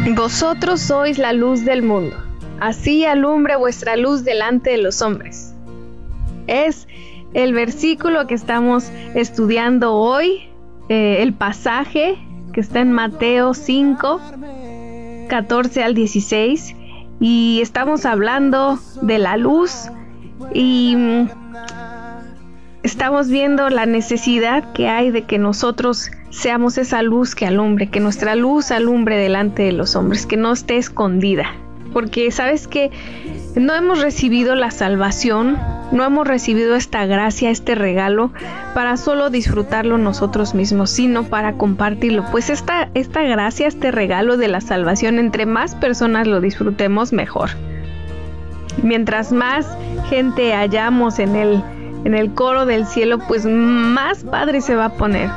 Vosotros sois la luz del mundo. Así alumbre vuestra luz delante de los hombres. Es el versículo que estamos estudiando hoy, el pasaje que está en Mateo 5, 14 al 16. Y estamos hablando de la luz y estamos viendo la necesidad que hay de que nosotros seamos esa luz que alumbre, que nuestra luz alumbre delante de los hombres, que no esté escondida. Porque sabes que no hemos recibido la salvación, no hemos recibido esta gracia, este regalo, para solo disfrutarlo nosotros mismos, sino para compartirlo. Pues esta gracia, este regalo de la salvación, entre más personas lo disfrutemos, mejor. Mientras más gente hayamos en el coro del cielo, pues más padre se va a poner.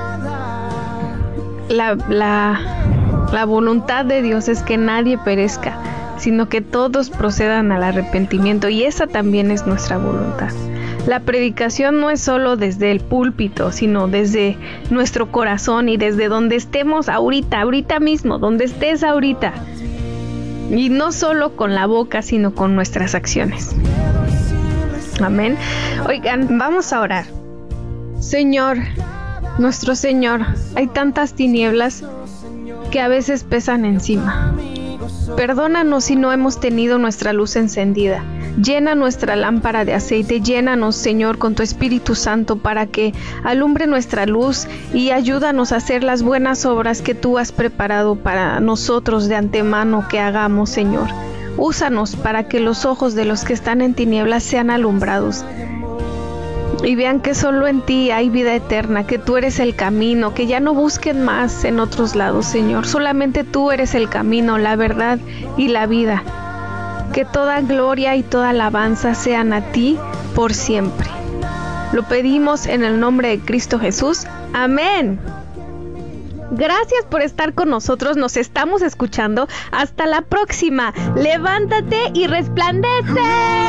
La voluntad de Dios es que nadie perezca, sino que todos procedan al arrepentimiento, y esa también es nuestra voluntad. La predicación no es solo desde el púlpito, sino desde nuestro corazón y desde donde estemos ahorita mismo, donde estés ahorita. Y no solo con la boca, sino con nuestras acciones. Amén. Oigan, vamos a orar. Señor, nuestro Señor, hay tantas tinieblas que a veces pesan encima. Perdónanos si no hemos tenido nuestra luz encendida. Llena nuestra lámpara de aceite, llénanos, Señor, con tu Espíritu Santo para que alumbre nuestra luz y ayúdanos a hacer las buenas obras que tú has preparado para nosotros de antemano que hagamos, Señor. Úsanos para que los ojos de los que están en tinieblas sean alumbrados y vean que solo en ti hay vida eterna, que tú eres el camino, que ya no busquen más en otros lados, Señor. Solamente tú eres el camino, la verdad y la vida. Que toda gloria y toda alabanza sean a ti por siempre. Lo pedimos en el nombre de Cristo Jesús. Amén. Gracias por estar con nosotros, nos estamos escuchando. Hasta la próxima. Levántate y resplandece.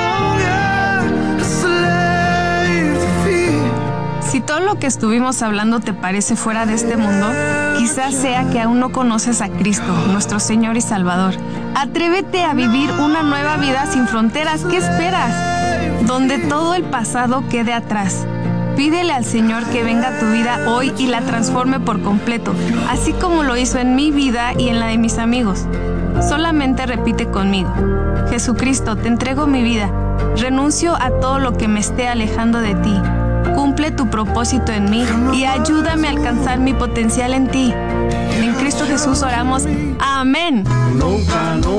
Si todo lo que estuvimos hablando te parece fuera de este mundo, quizás sea que aún no conoces a Cristo, nuestro Señor y Salvador. Atrévete a vivir una nueva vida sin fronteras. ¿Qué esperas? Donde todo el pasado quede atrás. Pídele al Señor que venga a tu vida hoy y la transforme por completo, así como lo hizo en mi vida y en la de mis amigos. Solamente repite conmigo: Jesucristo, te entrego mi vida. Renuncio a todo lo que me esté alejando de ti. Cumple tu propósito en mí y ayúdame a alcanzar mi potencial en ti. En Cristo Jesús oramos. Amén.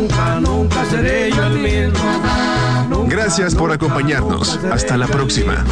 Nunca seré yo el mismo. Gracias por acompañarnos. Hasta la próxima.